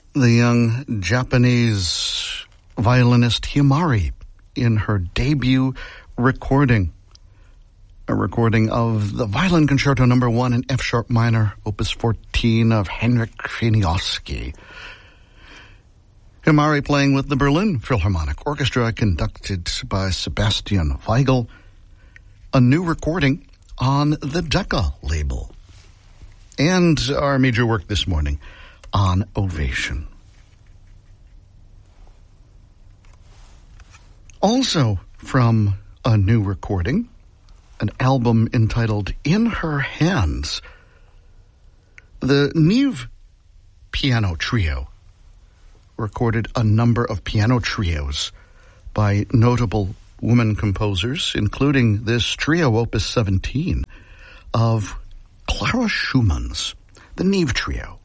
the young Japanese violinist Himari in her debut recording. A recording of the Violin Concerto No. 1 in F-sharp minor, Opus 14 of Henryk Wieniawski. Himari playing with the Berlin Philharmonic Orchestra, conducted by Sebastian Weigel. A new recording on the Decca label. And our major work this morning on Ovation. Also from a new recording, an album entitled In Her Hands, the Neve Piano Trio recorded a number of piano trios by notable women composers, including this trio, Opus 17, of Clara Schumann's, the Neve Trio.